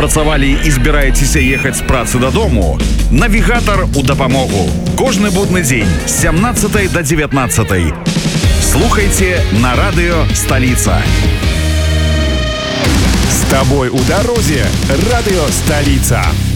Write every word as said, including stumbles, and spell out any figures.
адпрацавалі і збіраецеся ехаць з працы дадому? Навігатар у дапамогу. Кожны будны дзень з сямнадцатай да дзевятнаццатай. Слухайте на радио «Столица». С тобой у дороги радио «Столица».